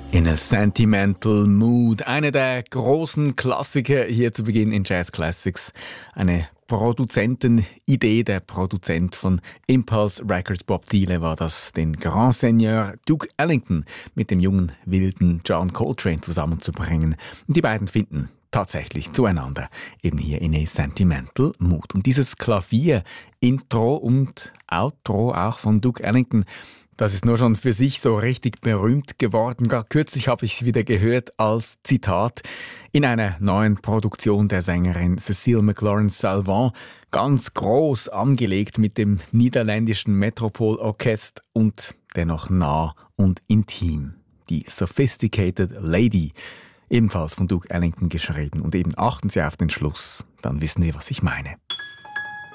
In a Sentimental Mood. Einer der großen Klassiker hier zu Beginn in Jazz Classics. Eine Produzentenidee. Der Produzent von Impulse Records, Bob Thiele, war das, den Grand Seigneur Duke Ellington mit dem jungen, wilden John Coltrane zusammenzubringen. Und die beiden finden tatsächlich zueinander, eben hier in a Sentimental Mood. Und dieses Klavier-Intro und Outro auch von Duke Ellington, das ist nur schon für sich so richtig berühmt geworden. Gar kürzlich habe ich es wieder gehört als Zitat in einer neuen Produktion der Sängerin Cécile McLaurin-Salvant. Ganz groß angelegt mit dem niederländischen Metropol-Orchester und dennoch nah und intim. Die Sophisticated Lady, ebenfalls von Duke Ellington geschrieben. Und eben achten Sie auf den Schluss, dann wissen Sie, was ich meine.